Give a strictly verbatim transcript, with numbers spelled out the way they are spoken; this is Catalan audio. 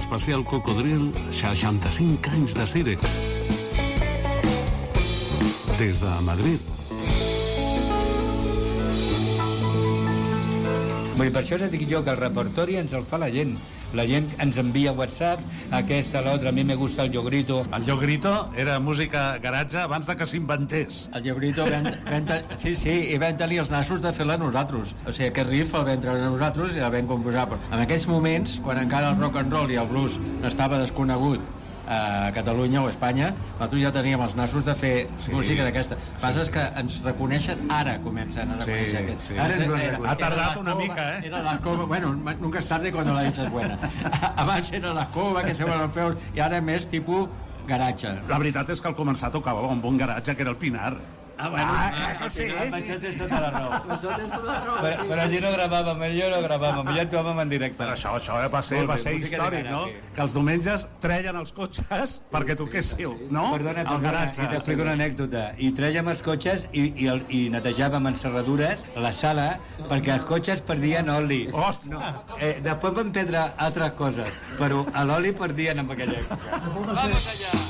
l'especial Cocodril seixanta-cinc anys de Cirex. Des de Madrid. Vull dir, per això et dic jo que el repertori ens el fa la gent. La gent ens envia WhatsApp, aquesta, l'altra, a mi me gusta el Llogrito. El Llogrito era música garatge abans de que s'inventés. El Llogrito vam, vam, sí, sí, i vam tenir els nassos de fer-la nosaltres. O sigui, aquest riff el vam treure nosaltres i el vam composar. Però en aquells moments, quan encara el rock and roll i el blues estava desconegut a Catalunya o a Espanya, nosaltres ja teníem els nassos de fer sí, música d'aquesta. El que passa és que ens reconeixen ara, comencen a reconèixer sí, aquest. Sí. Ara ens era, ha tardat una cova, mica, eh? Era la cova, bueno, nunca es tarde cuando la dicha es buena. Abans era la cova, que se van els peus, i ara més tipus garatge. La veritat és que al començar tocava amb un garatge que era el Pinar. Ah, bueno, ah, ah, que sí. Això té tota la raó. Això té tota la raó, Però, sí, però sí. allò no gravàvem, allò no gravàvem, allò actuàvem en directe. Però això, això va ser, va ser històric, no? Que els diumenges treien els cotxes perquè toquéssiu, no? Perdona, el perdona, garatge. i t'explico una anècdota. I trèiem els cotxes i, i, el, i netejàvem en serradures a la sala perquè els cotxes perdien oli. Ostres! No. Eh, després vam perdre altres coses, però l'oli perdien en aquella època. Vamos allá.